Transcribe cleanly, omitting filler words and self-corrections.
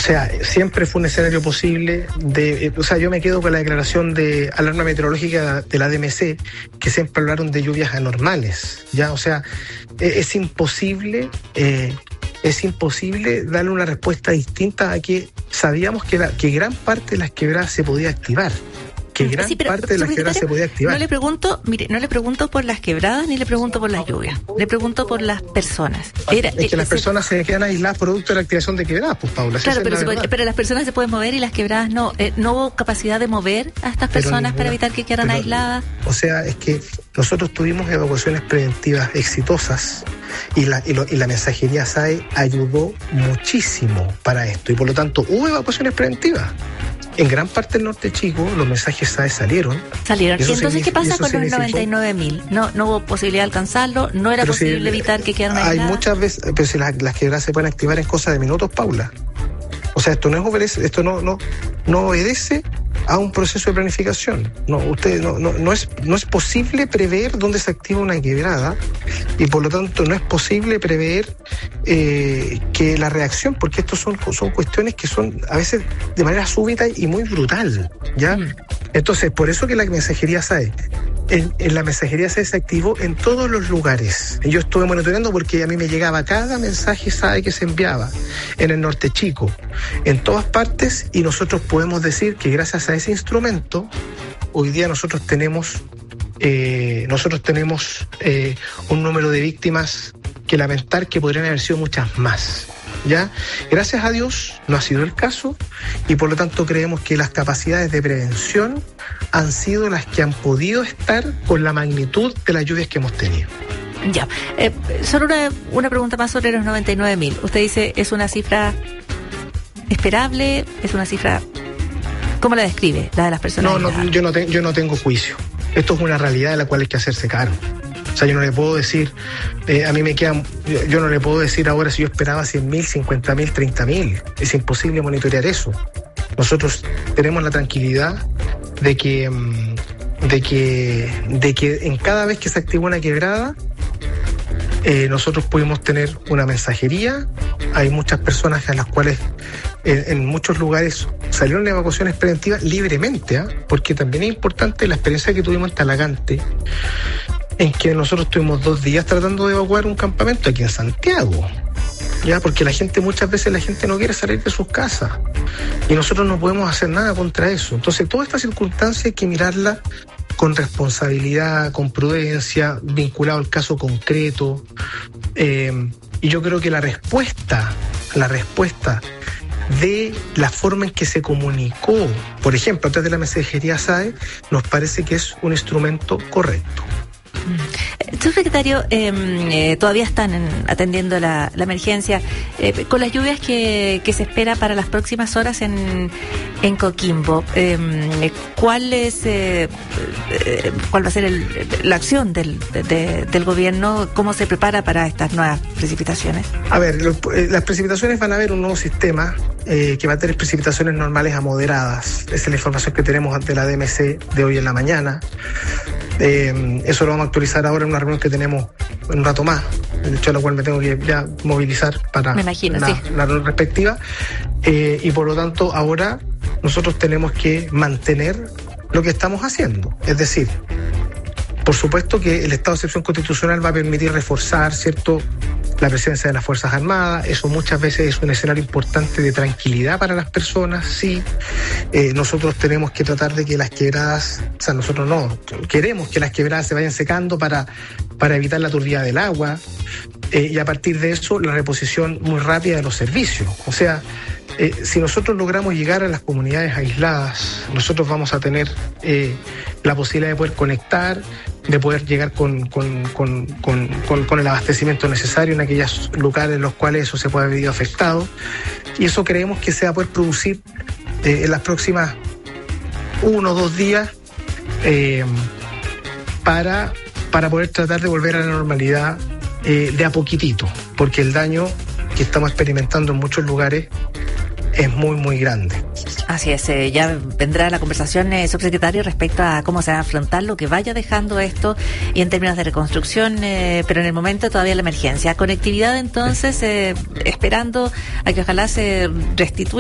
sea, siempre fue un escenario posible yo me quedo con la declaración de alarma meteorológica de la DMC, que siempre hablaron de lluvias anormales, ¿ya? O sea, es imposible darle una respuesta distinta a que sabíamos que gran parte de las quebradas se podía activar. Parte de las quebradas se podía activar. No le pregunto por las quebradas ni le pregunto por las lluvias. Le pregunto por las personas. Las personas se quedan aisladas producto de la activación de quebradas, pues, Paula. Claro, pero las personas se pueden mover y las quebradas no. ¿No hubo capacidad de mover a estas personas para evitar que quedaran aisladas? O sea, es que nosotros tuvimos evacuaciones preventivas exitosas y la mensajería SAE ayudó muchísimo para esto. Y por lo tanto, hubo evacuaciones preventivas. En gran parte del norte chico, los mensajes SAE salieron. ¿Y entonces qué pasa con los 99.000? No hubo posibilidad de alcanzarlo, no era posible evitar que quedaran aisladas. Hay muchas veces, pero si las quebradas se pueden activar en cosas de minutos, Paula. O sea, esto no obedece a un proceso de planificación. No es posible prever dónde se activa una quebrada y por lo tanto no es posible prever que la reacción, porque estos son cuestiones que son a veces de manera súbita y muy brutal, ¿ya? Entonces, por eso que la mensajería SAE, en la mensajería SAE se activó en todos los lugares. Yo estuve monitoreando porque a mí me llegaba cada mensaje SAE que se enviaba en el norte chico, en todas partes, y nosotros podemos decir que gracias a ese instrumento, hoy día nosotros tenemos un número de víctimas que lamentar, que podrían haber sido muchas más. ¿Ya? Gracias a Dios no ha sido el caso y por lo tanto creemos que las capacidades de prevención han sido las que han podido estar con la magnitud de las lluvias que hemos tenido. Ya, solo una pregunta más sobre los 99.000. Usted dice, ¿es una cifra esperable? ¿Es una cifra... ¿Cómo la describe? La de las personas. Yo no tengo juicio. Esto es una realidad de la cual hay que hacerse cargo. O sea, yo no le puedo decir, yo no le puedo decir ahora si yo esperaba 100.000, 50.000, 30.000. Es imposible monitorear eso. Nosotros tenemos la tranquilidad de que en cada vez que se activa una quebrada, nosotros pudimos tener una mensajería. Hay muchas personas a las cuales en muchos lugares salieron evacuaciones preventivas libremente, porque también es importante la experiencia que tuvimos en Talagante, en que nosotros tuvimos 2 días tratando de evacuar un campamento aquí en Santiago, ya, porque muchas veces la gente no quiere salir de sus casas y nosotros no podemos hacer nada contra eso. Entonces toda esta circunstancia hay que mirarla con responsabilidad, con prudencia, vinculado al caso concreto, y yo creo que la respuesta de la forma en que se comunicó, por ejemplo, a través de la mensajería SAE, nos parece que es un instrumento correcto. Subsecretario, todavía están atendiendo la emergencia. Con las lluvias que se espera para las próximas horas en Coquimbo, ¿cuál va a ser la acción del gobierno? ¿Cómo se prepara para estas nuevas precipitaciones? A ver, las precipitaciones van a haber un nuevo sistema que va a tener precipitaciones normales a moderadas. Esa es la información que tenemos ante la DMC de hoy en la mañana. Eso lo vamos a actualizar ahora en una reunión que tenemos en un rato más, de hecho a la cual me tengo que ya movilizar para la reunión respectiva, y por lo tanto ahora nosotros tenemos que mantener lo que estamos haciendo, es decir, por supuesto que el estado de excepción constitucional va a permitir reforzar, ¿cierto?, la presencia de las Fuerzas Armadas. Eso muchas veces es un escenario importante de tranquilidad para las personas, sí. Nosotros tenemos que tratar de que las quebradas, o sea, nosotros no, queremos que las quebradas se vayan secando para evitar la turbidez del agua, y a partir de eso la reposición muy rápida de los servicios. O sea, si nosotros logramos llegar a las comunidades aisladas, nosotros vamos a tener la posibilidad de poder conectar, de poder llegar con el abastecimiento necesario en aquellos lugares en los cuales eso se puede haber visto afectado, y eso creemos que se va a poder producir en las próximas 1 o 2 días, para poder tratar de volver a la normalidad de a poquitito, porque el daño que estamos experimentando en muchos lugares es muy, muy grande. Así es, ya vendrá la conversación, subsecretario, respecto a cómo se va a afrontar lo que vaya dejando esto y en términos de reconstrucción, pero en el momento todavía la emergencia. Conectividad, entonces, esperando a que ojalá se restituya